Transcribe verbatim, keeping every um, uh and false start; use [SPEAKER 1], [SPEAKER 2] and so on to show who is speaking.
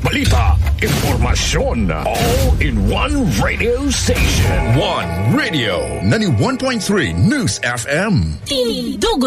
[SPEAKER 1] balita, impormasyon, all in one radio station.
[SPEAKER 2] One Radio, ninety-one point three News F M.
[SPEAKER 3] Tinidugo